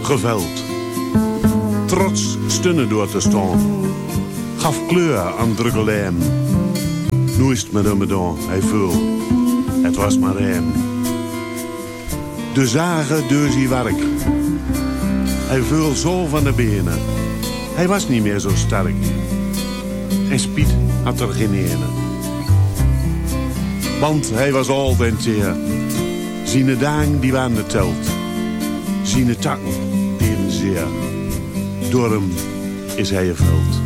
geveld. Trots stunnen door te staan. Gaf kleur aan druggeleem. Nu is het met hem gedaan, hij voel. Het was maar hem. De zagen door zijn werk. Hij voel zo van de benen. Hij was niet meer zo sterk. En spiet had er geen ene. Want hij was al den zeer. Zijn dagen die waren geteld. Zijn takken deden zeer. Door hem is hij gevuld.